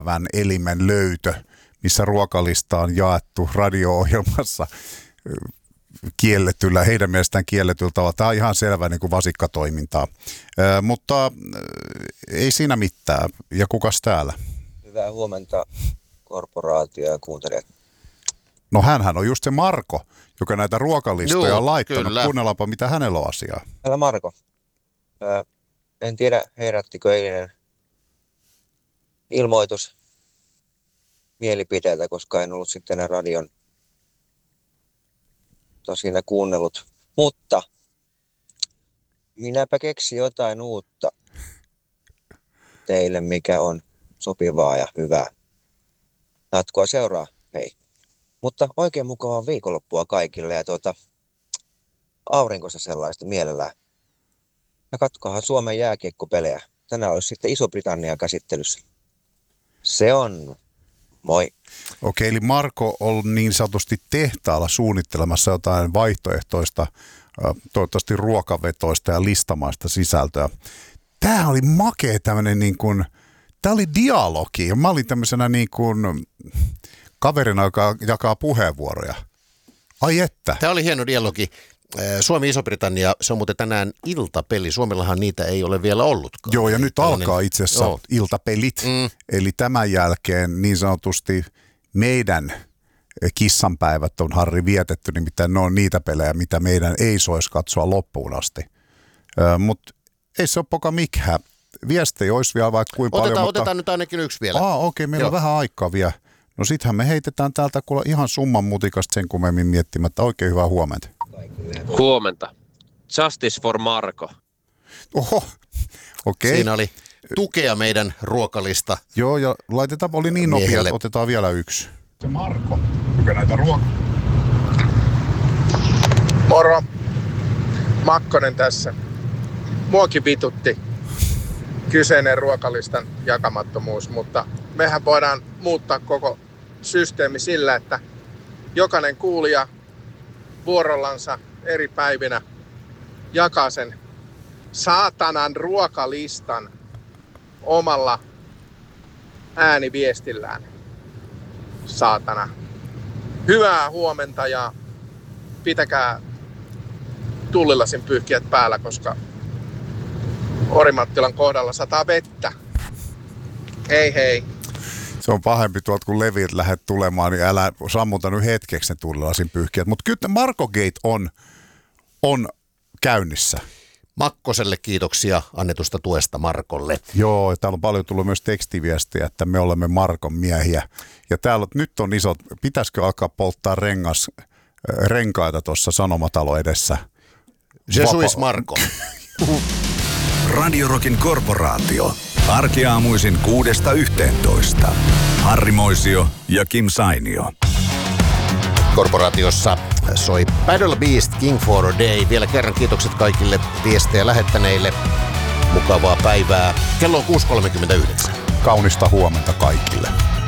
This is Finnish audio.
Vän elimen löytö, missä ruokalista on jaettu radio-ohjelmassa kielletyllä, heidän mielestään kielletyllä tavalla. Tämä on ihan selvä niin kuin vasikkatoimintaa, mutta ei siinä mitään. Ja kukas täällä? Hyvää huomenta, korporaatio ja kuuntelijat. No hänhän on just se Marko, joka näitä ruokalistoja on laittanut. Kyllä. Kuunnellaanpa, mitä hänellä on asiaa. Täällä Marko. En tiedä, herättikö eilinen ilmoitus mielipiteeltä, koska en ollut sitten enää radion siinä kuunnellut. Mutta minäpä keksin jotain uutta teille, mikä on sopivaa ja hyvää. Jatkoa seuraa, hei. Mutta oikein mukavaa viikonloppua kaikille ja aurinkoista sellaista mielellään. Ja katsokaa Suomen jääkiekkopelejä. Tänään olisi sitten Iso-Britannia käsittelyssä. Se on moi. Okei, eli Marko on niin sanotusti tehtaalla suunnittelemassa jotain vaihtoehtoista, toivottavasti ruokavetoista ja listamaista sisältöä. Tämä oli makea tämmöinen niin kuin, tämä oli dialogi. Mä olin tämmöisenä niin kuin kaverina, joka jakaa puheenvuoroja. Ai että. Tämä oli hieno dialogi. Suomi-Iso-Britannia, se on muuten tänään iltapeli. Suomellahan niitä ei ole vielä ollutkaan. Joo, ja nyt alkaa itse asiassa iltapelit. Eli tämän jälkeen niin sanotusti meidän kissanpäivät on, Harri, vietetty, nimittäin ne on niitä pelejä, mitä meidän ei soisi katsoa loppuun asti. Mutta ei se ole poka mikään. Viestejä olisi vielä vaikka kuin paljon. Otetaan nyt ainakin yksi vielä. Okei, meillä on vähän aikaa vielä. No sittenhän me heitetään täältä kuule ihan summan mutikasta sen kummemmin miettimättä. Oikein hyvää huomenta. Huomenta. Justice for Marko. Oho, okei. Siinä oli tukea meidän ruokalista. Joo, ja laitetaan, oli niin nopea, että otetaan vielä yksi. Se Marko, joka näitä Moro. Makkonen tässä. Muakin vitutti kyseinen ruokalistan jakamattomuus, mutta mehän voidaan muuttaa koko systeemi sillä, että jokainen kuulija vuorollansa eri päivinä jakaa sen saatanan ruokalistan omalla ääniviestillään. Saatana. Hyvää huomenta ja pitäkää tullilasin pyyhkijät päällä, koska Orimattilan kohdalla sataa vettä. Hei hei. Se on pahempi tuolta, kun leviät lähdet tulemaan, niin älä sammuta nyt hetkeksi ne tullilasin pyyhkijät. Mutta kyllä Marko Gate on käynnissä. Makkoselle kiitoksia annetusta tuesta Markolle. Joo, ja täällä on paljon tullut myös tekstiviestiä, että me olemme Markon miehiä. Ja täällä nyt on isot, pitäisikö alkaa polttaa renkaita tuossa Sanomatalo edessä? Jesus Marko. Radio Rockin korporaatio. Arkiaamuisin 6–11. Harri Moisio ja Kim Sainio. Korporaatiossa soi Paddle Beast King for a Day. Vielä kerran kiitokset kaikille viestejä lähettäneille. Mukavaa päivää. Kello on 6:39. Kaunista huomenta kaikille.